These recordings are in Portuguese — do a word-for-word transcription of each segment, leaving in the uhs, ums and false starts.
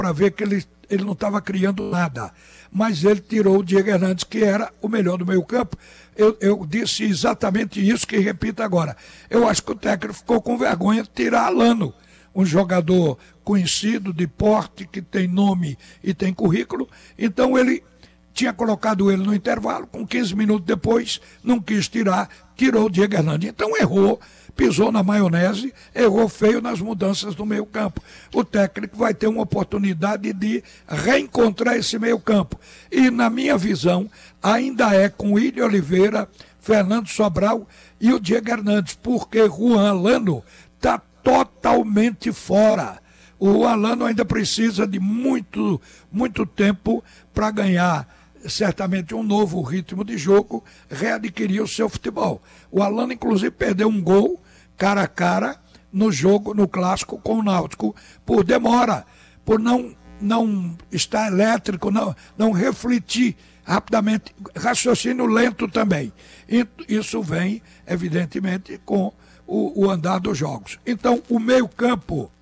para ver que ele, ele não estava criando nada. Mas ele tirou o Diego Hernandes, que era o melhor do meio campo. Eu, eu disse exatamente isso que repito agora. Eu acho que o técnico ficou com vergonha de tirar Alano, um jogador conhecido, de porte, que tem nome e tem currículo. Então ele tinha colocado ele no intervalo, com quinze minutos depois, não quis tirar, tirou o Diego Hernandes. Então errou, pisou na maionese, errou feio nas mudanças do meio campo. O técnico vai ter uma oportunidade de reencontrar esse meio campo. E na minha visão, ainda é com William Oliveira, Fernando Sobral e o Diego Hernandes, porque Juan Alano está totalmente fora. O Alano ainda precisa de muito, muito tempo para ganhar certamente um novo ritmo de jogo, readquirir o seu futebol. O Alano, inclusive, perdeu um gol cara a cara no jogo, no clássico com o Náutico, por demora, por não, não estar elétrico, não, não refletir rapidamente, raciocínio lento também. E isso vem, evidentemente, com o, o andar dos jogos. Então, o meio-campo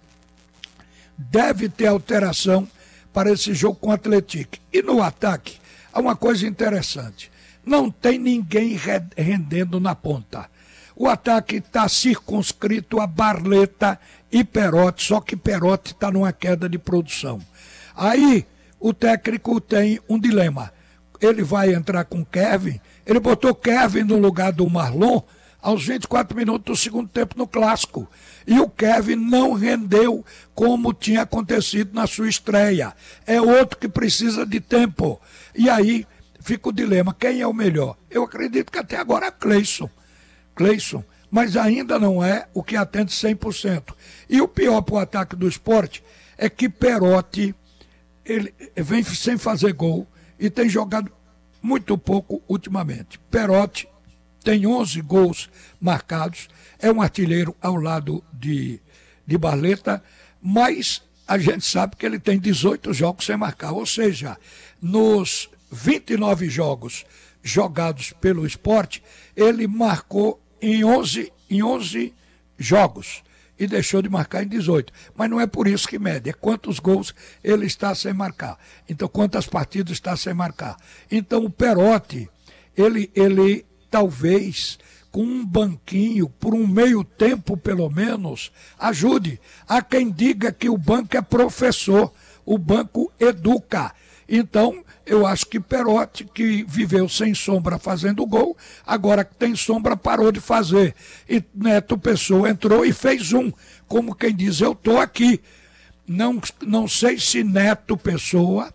deve ter alteração para esse jogo com o Atlético. E no ataque, há uma coisa interessante. Não tem ninguém rendendo na ponta. O ataque está circunscrito a Barleta e Perotti, só que Perotti está numa queda de produção. Aí o técnico tem um dilema. Ele vai entrar com Kevin, ele botou Kevin no lugar do Marlon aos vinte e quatro minutos do segundo tempo no Clássico. E o Kevin não rendeu como tinha acontecido na sua estreia. É outro que precisa de tempo. E aí fica o dilema, quem é o melhor? Eu acredito que até agora é Cleison. Cleison, mas ainda não é o que atende cem por cento. E o pior para o ataque do Sport é que Perotti ele vem sem fazer gol e tem jogado muito pouco ultimamente. Perotti tem onze gols marcados, é um artilheiro ao lado de, de Barleta, mas a gente sabe que ele tem dezoito jogos sem marcar, ou seja, nos vinte e nove jogos jogados pelo Sport, ele marcou em onze, em onze jogos e deixou de marcar em dezoito. Mas não é por isso que mede, é quantos gols ele está sem marcar. Então, quantas partidas está sem marcar. Então, o Perotti, ele, ele talvez, com um banquinho, por um meio tempo pelo menos, ajude. Há quem diga que o banco é professor, o banco educa. Então, eu acho que Perotti, que viveu sem sombra fazendo gol, agora que tem sombra parou de fazer. E Neto Pessoa entrou e fez um, como quem diz, eu estou aqui. Não, não sei se Neto Pessoa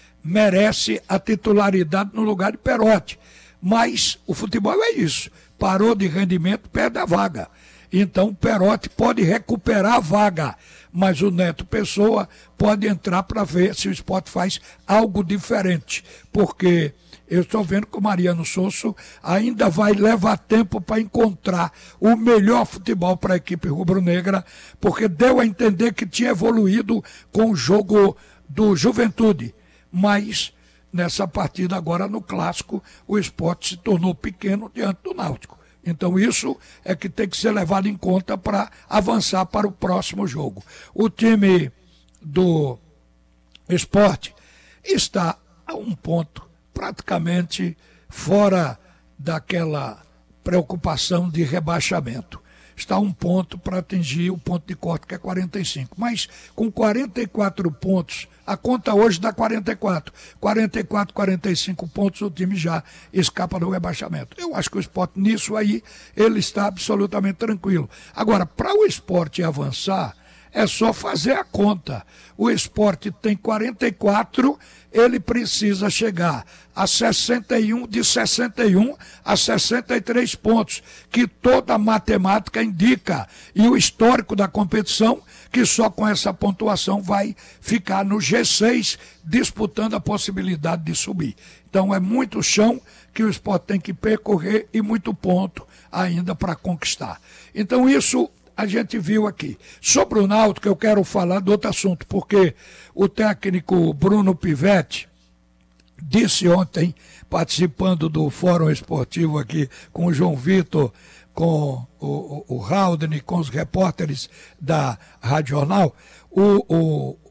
merece a titularidade no lugar de Perotti, mas o futebol é isso, parou de rendimento, perde a vaga. Então, Perotti pode recuperar a vaga, mas o Neto Pessoa pode entrar para ver se o Sport faz algo diferente, porque eu estou vendo que o Mariano Sosso ainda vai levar tempo para encontrar o melhor futebol para a equipe rubro-negra, porque deu a entender que tinha evoluído com o jogo do Juventude, mas nessa partida agora no Clássico, o Sport se tornou pequeno diante do Náutico. Então isso é que tem que ser levado em conta para avançar para o próximo jogo. O time do Sport está a um ponto praticamente fora daquela preocupação de rebaixamento. Está a um ponto para atingir o ponto de corte, que é quarenta e cinco. Mas com quarenta e quatro pontos, a conta hoje dá quarenta e quatro. quarenta e quatro, quarenta e cinco pontos, o time já escapa do rebaixamento. Eu acho que o Sport, nisso aí, ele está absolutamente tranquilo. Agora, para o Sport avançar, é só fazer a conta. O Sport tem quarenta e quatro, ele precisa chegar a sessenta e um, de sessenta e um a sessenta e três pontos, que toda a matemática indica, e o histórico da competição, que só com essa pontuação vai ficar no G seis, disputando a possibilidade de subir. Então é muito chão que o Sport tem que percorrer e muito ponto ainda para conquistar. Então isso a gente viu aqui. Sobre o Náutico, eu quero falar de outro assunto, porque o técnico Bruno Pivetti disse ontem, participando do Fórum Esportivo aqui com o João Vitor, com o, o, o Haldane, com os repórteres da Rádio Jornal, o, o,